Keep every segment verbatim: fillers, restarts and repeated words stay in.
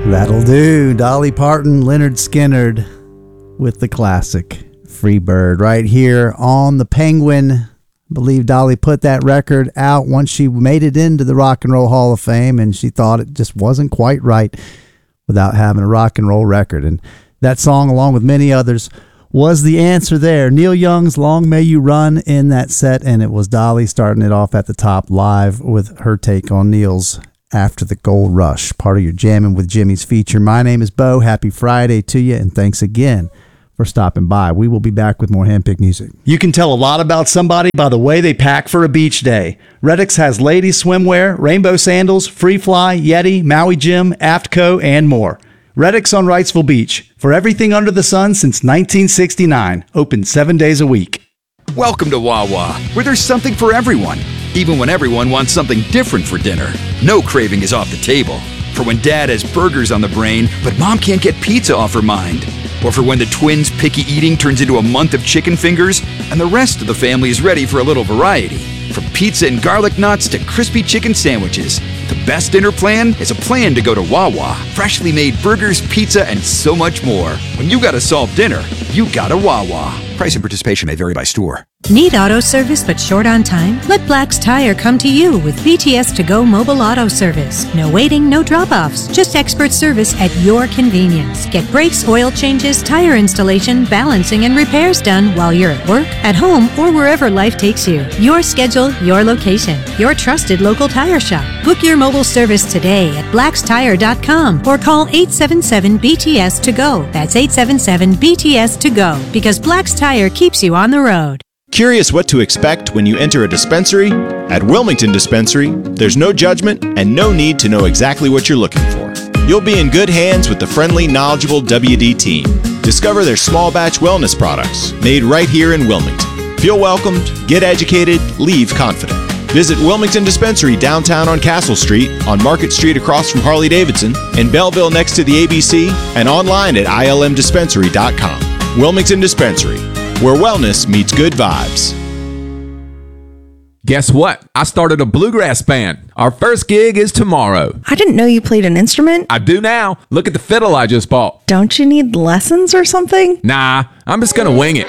That'll do. Dolly Parton, Leonard Skinnard with the classic Free Bird right here on the Penguin. I believe Dolly put that record out once she made it into the Rock and Roll Hall of Fame, and she thought it just wasn't quite right without having a rock and roll record. And that song, along with many others, was the answer there. Neil Young's Long May You Run in that set, and it was Dolly starting it off at the top live with her take on Neil's After the Gold Rush, part of your Jammin' with Jimmy's feature. My name is Bo. Happy Friday to you, and thanks again for stopping by. We will be back with more handpicked music. You can tell a lot about somebody by the way they pack for a beach day. Redix has ladies swimwear, rainbow sandals, Free Fly, Yeti, Maui Jim, Aftco, and more. Redix on Wrightsville Beach, for everything under the sun since nineteen sixty-nine. Open seven days a week. Welcome to Wawa, where there's something for everyone, even when everyone wants something different for dinner. No craving is off the table. For when dad has burgers on the brain, but mom can't get pizza off her mind. Or for when the twins' picky eating turns into a month of chicken fingers, and the rest of the family is ready for a little variety. From pizza and garlic knots to crispy chicken sandwiches, the best dinner plan is a plan to go to Wawa. Freshly made burgers, pizza, and so much more. When you gotta solve dinner, you gotta Wawa. Price and participation may vary by store. Need auto service but short on time? Let Black's Tire come to you with B T S to go mobile auto service. No waiting, no drop-offs, just expert service at your convenience. Get brakes, oil changes, tire installation, balancing, and repairs done while you're at work, at home, or wherever life takes you. Your schedule, your location, your trusted local tire shop. Book your mobile service today at blacks tire dot com or call eight seven seven B T S to go. That's eight seven seven B T S to go, because Black's Tire keeps you on the road. Curious what to expect when you enter a dispensary? At Wilmington Dispensary, there's no judgment and no need to know exactly what you're looking for. You'll be in good hands with the friendly, knowledgeable W D team. Discover their small batch wellness products made right here in Wilmington. Feel welcomed, get educated, leave confident. Visit Wilmington Dispensary downtown on Castle Street, on Market Street across from Harley-Davidson, in Belleville next to the A B C, and online at I L M dispensary dot com. Wilmington Dispensary, where wellness meets good vibes. Guess what? I started a bluegrass band. Our first gig is tomorrow. I didn't know you played an instrument. I do now. Look at the fiddle I just bought. Don't you need lessons or something? Nah, I'm just gonna wing it.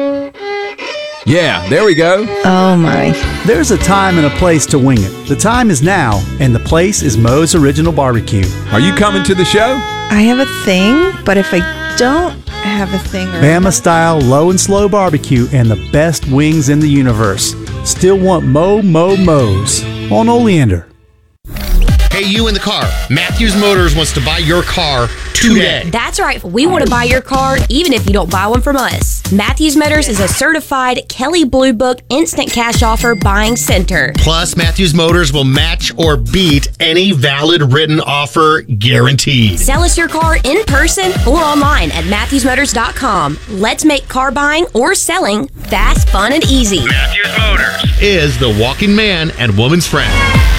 Yeah, there we go. Oh my. There's a time and a place to wing it. The time is now, and the place is Moe's Original Barbecue. Are you coming to the show? I have a thing, but if I don't have a thing or Bama-style low and slow barbecue and the best wings in the universe. Still want Mo Mo Mo's on Oleander. Hey, you in the car. Matthews Motors wants to buy your car today. That's right. We want to buy your car even if you don't buy one from us. Matthews Motors is a certified Kelley Blue Book instant cash offer buying center. Plus, Matthews Motors will match or beat any valid written offer guaranteed. Sell us your car in person or online at matthews motors dot com. Let's make car buying or selling fast, fun, and easy. Matthews Motors is the walking man and woman's friend.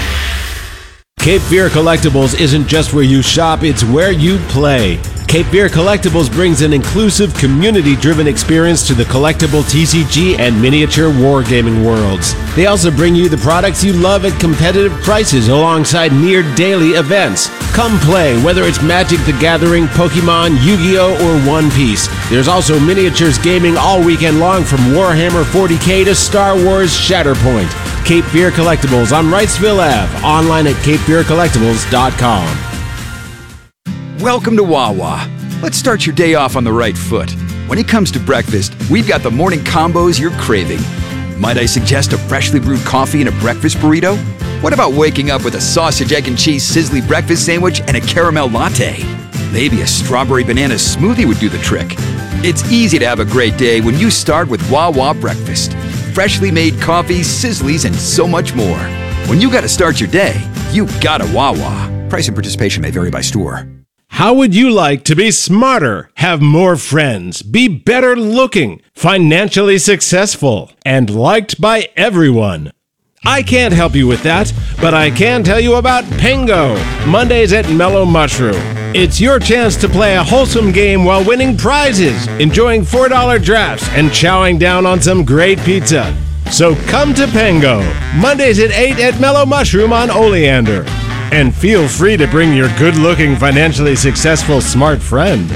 Cape Fear Collectibles isn't just where you shop, it's where you play. Cape Fear Collectibles brings an inclusive, community-driven experience to the collectible T C G and miniature wargaming worlds. They also bring you the products you love at competitive prices alongside near-daily events. Come play, whether it's Magic the Gathering, Pokemon, Yu-Gi-Oh, or One Piece. There's also miniatures gaming all weekend long from Warhammer forty K to Star Wars Shatterpoint. Cape Fear Collectibles on Wrightsville Avenue, online at cape fear collectibles dot com. Welcome to Wawa. Let's start your day off on the right foot. When it comes to breakfast, we've got the morning combos you're craving. Might I suggest a freshly brewed coffee and a breakfast burrito? What about waking up with a sausage, egg, and cheese sizzly breakfast sandwich and a caramel latte? Maybe a strawberry banana smoothie would do the trick. It's easy to have a great day when you start with Wawa breakfast. Freshly made coffee, sizzlies, and so much more. When you gotta start your day, you gotta Wawa. Price and participation may vary by store. How would you like to be smarter, have more friends, be better looking, financially successful, and liked by everyone? I can't help you with that, but I can tell you about Pengo, Mondays at Mellow Mushroom. It's your chance to play a wholesome game while winning prizes, enjoying four dollar drafts, and chowing down on some great pizza. So come to Pengo, Mondays at eight at Mellow Mushroom on Oleander. And feel free to bring your good-looking, financially successful, smart friend.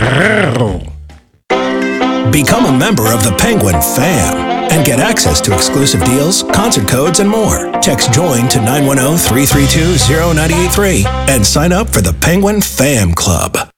Become a member of the Penguin Fam and get access to exclusive deals, concert codes, and more. Text JOIN to nine one zero, three three two, zero nine eight three and sign up for the Penguin Fam Club.